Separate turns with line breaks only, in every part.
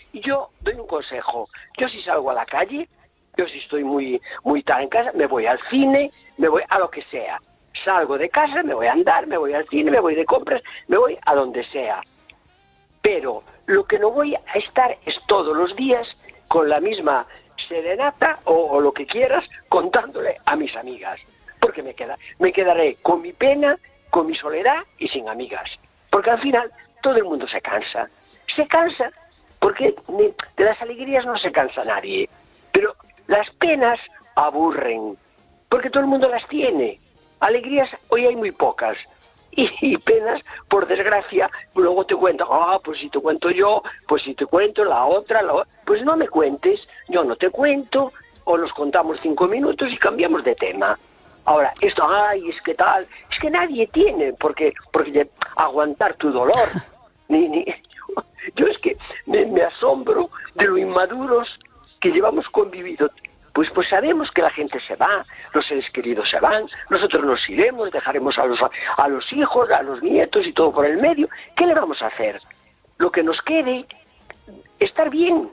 Y yo doy un consejo. Yo si salgo a la calle, yo si estoy muy tarde en casa, me voy al cine, me voy a lo que sea. Salgo de casa, me voy a andar, me voy al cine, me voy de compras, me voy a donde sea. Pero lo que no voy a estar es todos los días con la misma serenata o lo que quieras contándole a mis amigas. Porque me quedaré con mi pena, con mi soledad y sin amigas. Porque al final todo el mundo se cansa. Se cansa porque de las alegrías no se cansa nadie. Pero las penas aburren. Porque todo el mundo las tiene. Alegrías hoy hay muy pocas. Y penas, por desgracia, luego te cuentan, pues si te cuento yo, pues si te cuento la otra, pues no me cuentes, yo no te cuento, o nos contamos 5 minutos y cambiamos de tema. Ahora, esto, es que tal, es que nadie tiene porque aguantar tu dolor. Yo es que me asombro de lo inmaduros que llevamos convivido. Pues sabemos que la gente se va, los seres queridos se van, nosotros nos iremos, dejaremos a los hijos, a los nietos y todo por el medio. ¿Qué le vamos a hacer? Lo que nos quede, estar bien,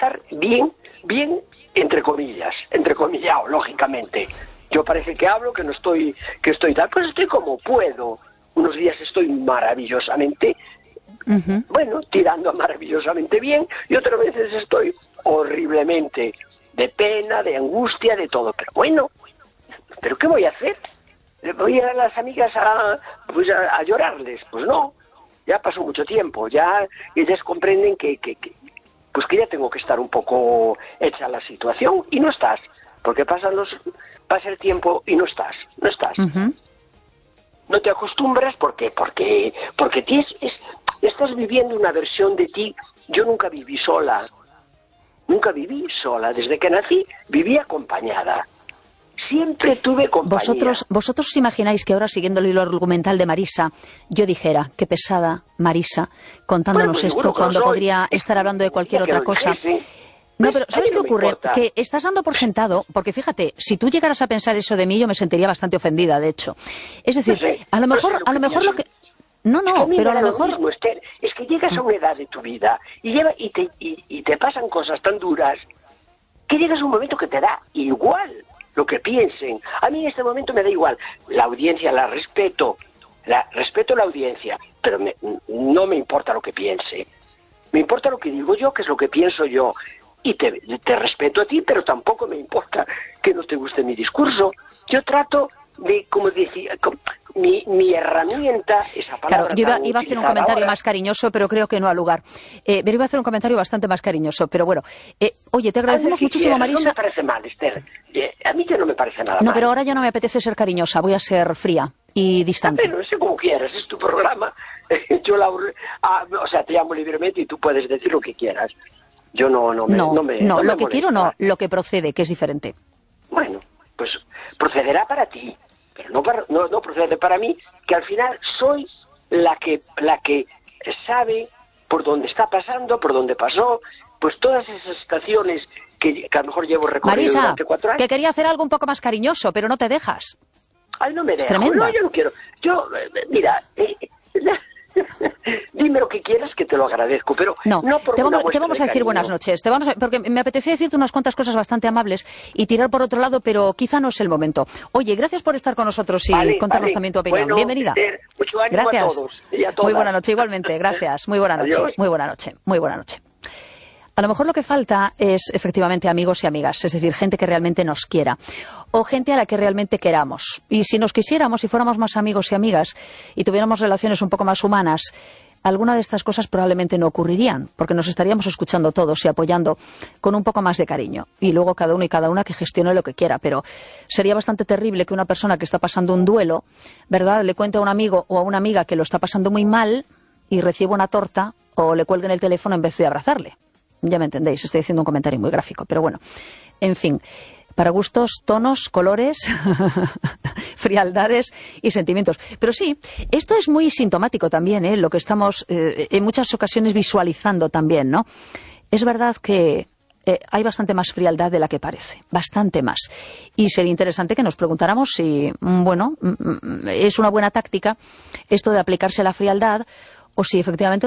entrecomillado, lógicamente. Yo parece que hablo, que estoy tal, pues estoy como puedo. Unos días estoy maravillosamente, tirando a maravillosamente bien, y otras veces estoy horriblemente de pena, de angustia, de todo. Pero bueno, ¿pero qué voy a hacer? ¿Voy a las amigas a llorarles? Pues no, ya pasó mucho tiempo, ya ellas comprenden que ya tengo que estar un poco hecha la situación, y no estás, porque pasa el tiempo y no estás. No te acostumbras porque estás viviendo una versión de ti. Yo nunca viví sola, desde que nací viví acompañada. Siempre tuve compañía.
¿Vosotros os imagináis que ahora, siguiendo el hilo argumental de Marisa, yo dijera, qué pesada Marisa, contándonos esto cuando podría estar hablando de cualquier otra cosa? No, pero ¿sabes qué ocurre? Que estás dando por sentado, porque fíjate, si tú llegaras a pensar eso de mí, yo me sentiría bastante ofendida, de hecho. Es decir, a lo mejor lo que... No, pero a lo mejor...
Mismo, Esther, es que llegas a una edad de tu vida y te pasan cosas tan duras que llegas a un momento que te da igual lo que piensen. A mí en este momento me da igual. La audiencia la respeto. Respeto la audiencia, pero no me importa lo que piense. Me importa lo que digo yo, que es lo que pienso yo. Y te respeto a ti, pero tampoco me importa que no te guste mi discurso. Yo trato de, como decía... Mi herramienta, esa palabra.
Claro, yo iba a hacer un comentario más cariñoso, pero creo que no ha lugar. Pero iba a hacer un comentario bastante más cariñoso, pero bueno. Oye, te agradecemos muchísimo, Marisa.
No me parece mal, Esther. A mí ya no me parece nada mal.
No, pero ahora ya no me apetece ser cariñosa, voy a ser fría y distante.
Pero es como quieras, es tu programa. Te llamo libremente y tú puedes decir lo que quieras. Yo no, lo que
quiero no, lo que procede, que es diferente.
Bueno, pues procederá para ti. Pero no procede para mí, que al final soy la que sabe por dónde está pasando, por dónde pasó, pues todas esas estaciones que a lo mejor llevo recorrido durante 4 años.
Que quería hacer algo un poco más cariñoso, pero no te dejas.
Ay, no me dejo.
Es tremendo.
No, yo no quiero. Mira, dime lo que quieras, que te lo agradezco, pero no por
te vamos a decir buenas noches, porque me apetecía decirte unas cuantas cosas bastante amables y tirar por otro lado, pero quizá no es el momento. Oye, gracias por estar con nosotros y contarnos también tu opinión.
Bueno,
bienvenida.
Mucho ánimo
gracias.
A todos y a todas.
Muy buena noche, igualmente, gracias. Muy buena noche. Muy buena noche. A lo mejor lo que falta es efectivamente amigos y amigas, es decir, gente que realmente nos quiera o gente a la que realmente queramos. Y si nos quisiéramos, si fuéramos más amigos y amigas y tuviéramos relaciones un poco más humanas, alguna de estas cosas probablemente no ocurrirían, porque nos estaríamos escuchando todos y apoyando con un poco más de cariño. Y luego cada uno y cada una que gestione lo que quiera. Pero sería bastante terrible que una persona que está pasando un duelo, ¿verdad?, le cuente a un amigo o a una amiga que lo está pasando muy mal y reciba una torta o le cuelguen el teléfono en vez de abrazarle. Ya me entendéis, estoy haciendo un comentario muy gráfico, pero bueno, en fin, para gustos, tonos, colores, frialdades y sentimientos. Pero sí, esto es muy sintomático también, lo que estamos en muchas ocasiones visualizando también, ¿no? Es verdad que hay bastante más frialdad de la que parece, bastante más. Y sería interesante que nos preguntáramos si, es una buena táctica esto de aplicarse la frialdad o si efectivamente